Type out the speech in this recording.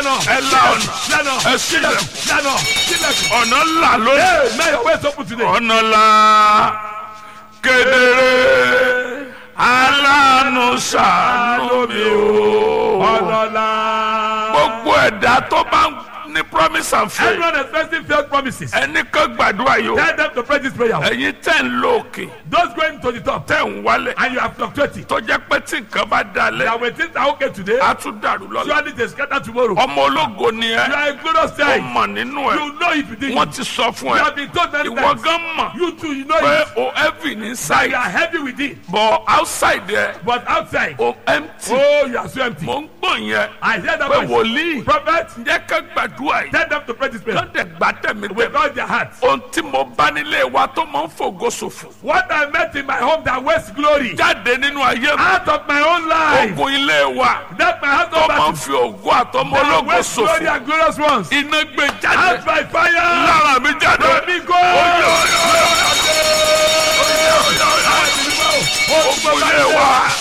ẹ la ọ̀nà ẹ sílẹ̀ ọ̀nà là lónìí. May your ways open today. ọ̀nà là kedere aláàánú ṣàánú mi o. gbogbo ẹ̀dá tó bá ń ní promise and faith. Everyone expecting failed promises. ẹni kan gbàdúrà yìí o. Tell them to pray this prayer. ẹ̀yin tẹ̀ ń lo òkè. Those going to the top. tẹ̀ ń wálẹ̀. And you are fluctuating. tó jẹ́ pé tí nǹkan bá dalẹ̀. That when things are okay today. a tún dàrú lọ́la. Surely they scatter tomorrow. ọmọ ológo ni ẹ. You are a glorious ó child. mọ̀ nínú ẹ. You know if you did. wọ́n ti sọ fún You ẹ. have been told many ìwọ times. gan mọ̀. You too, you know pé it. o heavy That inside. you are heavy with it. but outside there. But outside. o empty. Oh, you are so empty. mo ń gbọ̀n yẹn. I hear that pé voice. wòlíì. Prophet, ǹjẹ́ ká gbàdúrà yìí. tell them to pray this prayer. lọ́dẹ̀ gbà tẹ̀mí With tẹ̀mí. all their hearts. ohun tí mo bá nílé wa tó máa ń fògo ṣòfò. What I met in my home that wastes glory. jáde nínú ayé mi. Out of my own life. ogun ilé wa. That my house tó of máa ń battle. fi ògo àtọmọ That ológo wastes glory ṣòfò. and glorious ones. iná gbé jáde. Out by fire. lára mi jáde. Let me go.